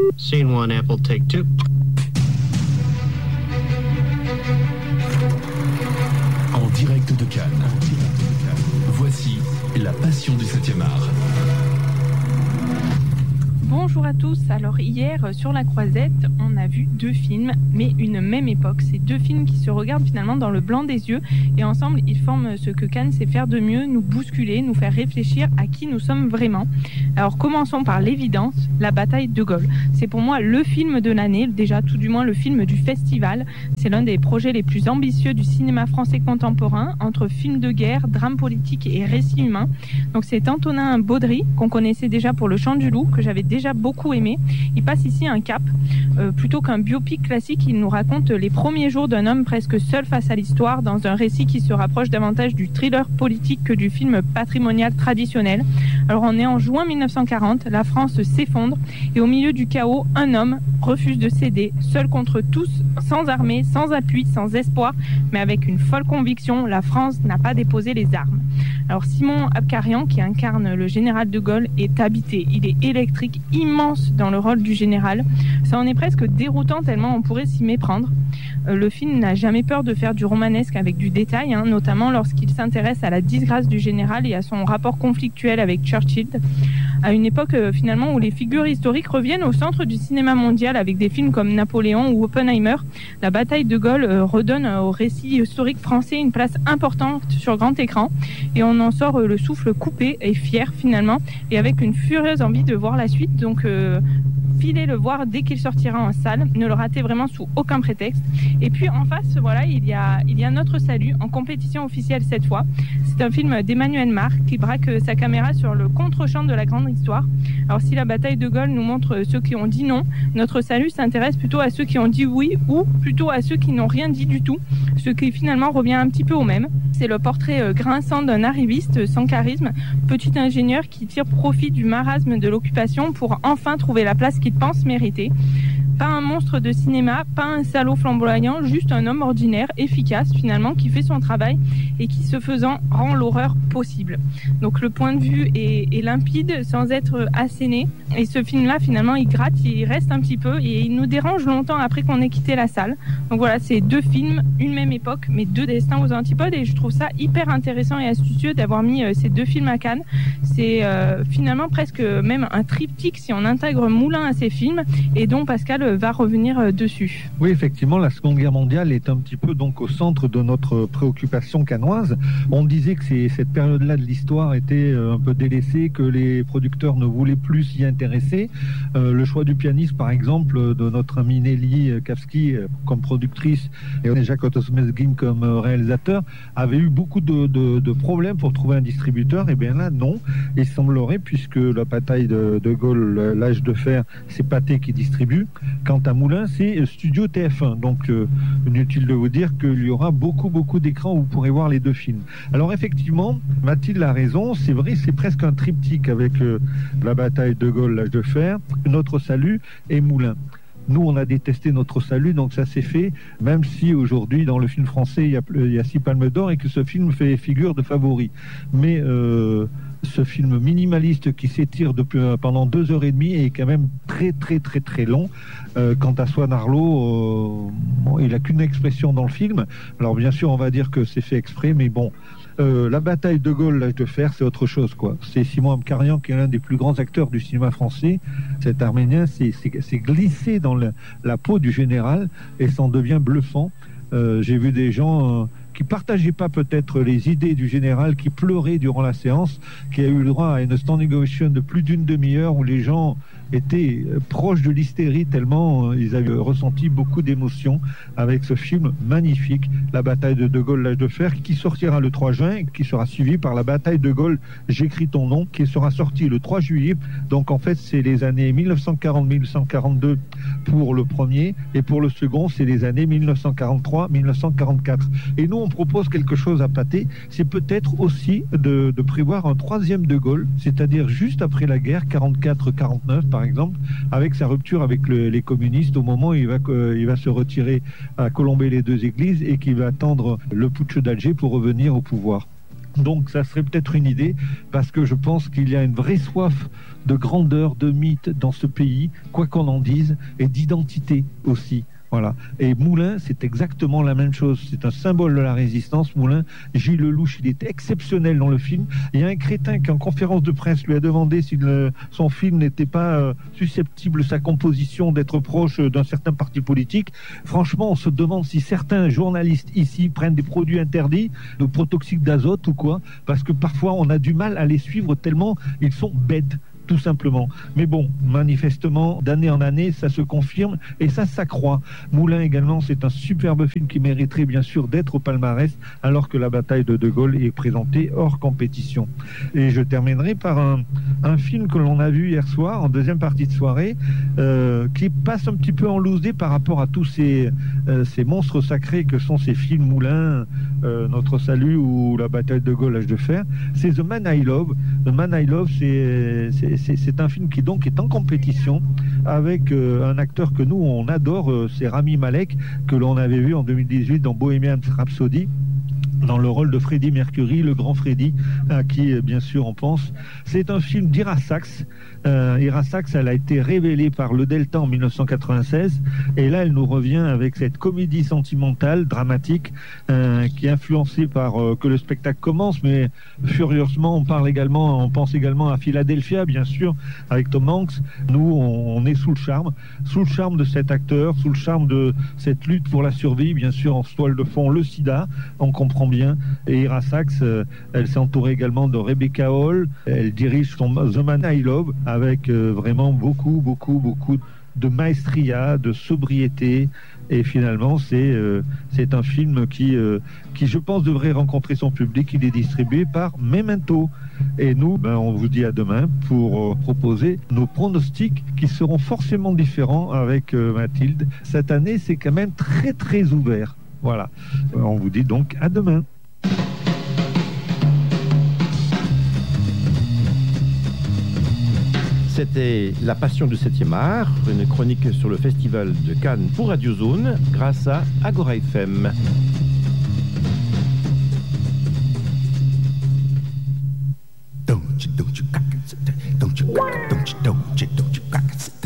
Scene 1, Apple, take 2. En direct de Cannes. Voici La Passion du 7e art. Bonjour à tous, alors hier sur la Croisette, on a vu deux films, mais une même époque. C'est deux films qui se regardent finalement dans le blanc des yeux et ensemble ils forment ce que Cannes sait faire de mieux, nous bousculer, nous faire réfléchir à qui nous sommes vraiment. Alors commençons par l'évidence, La Bataille de Gaulle. C'est pour moi le film de l'année, déjà tout du moins le film du festival. C'est l'un des projets les plus ambitieux du cinéma français contemporain, entre films de guerre, drame politique et récit humain. Donc c'est Antonin Baudry, qu'on connaissait déjà pour Le Chant du Loup, que j'avais déjà beaucoup aimé. Il passe ici un cap. Plutôt qu'un biopic classique, il nous raconte les premiers jours d'un homme presque seul face à l'histoire dans un récit qui se rapproche davantage du thriller politique que du film patrimonial traditionnel. Alors on est en juin 1940, la France s'effondre et au milieu du chaos, un homme refuse de céder, seul contre tous, sans armée, sans appui, sans espoir, mais avec une folle conviction, la France n'a pas déposé les armes. Alors Simon Abkarian, qui incarne le général de Gaulle, est habité. Il est électrique, immense dans le rôle du général. Ça en est presque déroutant tellement on pourrait s'y méprendre. Le film n'a jamais peur de faire du romanesque avec du détail, notamment lorsqu'il s'intéresse à la disgrâce du général et à son rapport conflictuel avec Churchill, à une époque finalement où les figures historiques reviennent au centre du cinéma mondial avec des films comme Napoléon ou Oppenheimer. La bataille de Gaulle redonne au récit historique français une place importante sur grand écran et on en sort le souffle coupé et fier finalement et avec une furieuse envie de voir la suite. Donc filez le voir dès qu'il sortira en salle, ne le ratez vraiment sous aucun prétexte. Et puis en face, voilà, il y a Notre Salut en compétition officielle cette fois. C'est un film d'Emmanuel Marc qui braque sa caméra sur le contre-champ de la grande histoire. Alors si la bataille de Gaulle nous montre ceux qui ont dit non, Notre Salut s'intéresse plutôt à ceux qui ont dit oui ou plutôt à ceux qui n'ont rien dit du tout, ce qui finalement revient un petit peu au même. C'est le portrait grinçant d'un arriviste sans charisme, petit ingénieur qui tire profit du marasme de l'occupation pour enfin trouver la place qu'il pense mériter. Pas un monstre de cinéma, pas un salaud flamboyant, juste un homme ordinaire, efficace finalement, qui fait son travail et qui, ce faisant, rend l'horreur possible. Donc le point de vue est limpide, sans être asséné. Et ce film-là, finalement, il gratte, il reste un petit peu et il nous dérange longtemps après qu'on ait quitté la salle. Donc voilà, c'est deux films, une même époque, mais deux destins aux antipodes. Et je trouve ça hyper intéressant et astucieux d'avoir mis ces deux films à Cannes. C'est finalement presque même un triptyque si on intègre Moulin à ces films et dont Pascal va revenir dessus. Oui, effectivement, la Seconde Guerre mondiale est un petit peu donc au centre de notre préoccupation cannoise. On disait que cette période-là de l'histoire était un peu délaissée, que les producteurs ne voulaient plus s'y intéresser. Le choix du pianiste, par exemple, de notre amie Nelly Kavsky comme productrice et Jacques Otto-Smezgin comme réalisateur, avait eu beaucoup de problèmes pour trouver un distributeur. Et bien là, non. Il semblerait, puisque la bataille de Gaulle, l'âge de fer, c'est Pathé qui distribue. Quant à Moulin, c'est Studio TF1. Donc, inutile de vous dire qu'il y aura beaucoup d'écrans où vous pourrez voir les deux films. Alors, effectivement, Mathilde a raison. C'est vrai, c'est presque un triptyque avec la bataille de Gaulle, l'âge de fer, Notre Salut et Moulin. Nous, on a détesté Notre Salut, donc ça s'est fait, même si aujourd'hui, dans le film français, il y a 6 palmes d'or et que ce film fait figure de favori. Mais ce film minimaliste qui s'étire pendant 2h30 est quand même très long. Quant à Swan Arlo, il n'a qu'une expression dans le film. Alors bien sûr, on va dire que c'est fait exprès, mais bon... la bataille de Gaulle, l'âge de fer, c'est autre chose, quoi. C'est Simon Abkarian qui est l'un des plus grands acteurs du cinéma français. Cet Arménien s'est glissé dans la peau du général et s'en devient bluffant. J'ai vu des gens qui partageaient pas peut-être les idées du général, qui pleuraient durant la séance, qui a eu le droit à une standing ovation de plus d'une demi-heure où les gens étaient proches de l'hystérie tellement ils avaient ressenti beaucoup d'émotions avec ce film magnifique, La bataille de Gaulle, l'âge de fer, qui sortira le 3 juin, qui sera suivi par La bataille de Gaulle, j'écris ton nom, qui sera sorti le 3 juillet. Donc en fait, c'est les années 1940-1942 pour le premier, et pour le second, c'est les années 1943-1944. Et nous, on propose quelque chose à Pathé, c'est peut-être aussi de prévoir un troisième de Gaulle, c'est-à-dire juste après la guerre, 44-49 par exemple, avec sa rupture avec les communistes au moment où il va se retirer à Colombey les deux églises et qu'il va attendre le putsch d'Alger pour revenir au pouvoir. Donc ça serait peut-être une idée, parce que je pense qu'il y a une vraie soif de grandeur, de mythe dans ce pays, quoi qu'on en dise, et d'identité aussi. Voilà. Et Moulin, c'est exactement la même chose. C'est un symbole de la résistance. Moulin, Gilles Lelouch, il est exceptionnel dans le film. Il y a un crétin qui, en conférence de presse, lui a demandé si son film n'était pas susceptible, sa composition, d'être proche d'un certain parti politique. Franchement, on se demande si certains journalistes ici prennent des produits interdits, de protoxyde d'azote ou quoi, parce que parfois on a du mal à les suivre tellement ils sont bêtes. Tout simplement. Mais bon, manifestement, d'année en année, ça se confirme et ça s'accroît. Moulin également, c'est un superbe film qui mériterait bien sûr d'être au palmarès, alors que la bataille de De Gaulle est présentée hors compétition. Et je terminerai par un film que l'on a vu hier soir, en deuxième partie de soirée, qui passe un petit peu en loose day par rapport à tous ces monstres sacrés que sont ces films Moulin, Notre Salut ou la bataille de Gaulle, L'Âge de Fer. C'est The Man I Love. The Man I Love, c'est un film qui donc est en compétition avec un acteur que nous on adore, c'est Rami Malek, que l'on avait vu en 2018 dans Bohemian Rhapsody, dans le rôle de Freddie Mercury, le grand Freddie, à qui bien sûr on pense. C'est un film d'Ira Sachs. Ira Sachs, elle a été révélée par Le Delta en 1996, et là elle nous revient avec cette comédie sentimentale, dramatique, qui est influencée par Que le spectacle commence, mais furieusement on pense également à Philadelphia, bien sûr, avec Tom Hanks. Nous on est sous le charme de cet acteur, sous le charme de cette lutte pour la survie, bien sûr en toile de fond le sida, on comprend bien. Et Ira Sachs, elle s'est entourée également de Rebecca Hall, elle dirige The Man I Love avec vraiment beaucoup de maestria, de sobriété, et finalement c'est un film qui je pense devrait rencontrer son public. Il est distribué par Memento, et nous on vous dit à demain pour proposer nos pronostics qui seront forcément différents avec Mathilde. Cette année c'est quand même très très ouvert. Voilà, on vous dit donc à demain. C'était La Passion du 7e art, une chronique sur le Festival de Cannes pour Radio Zone, grâce à Agora FM. Don't you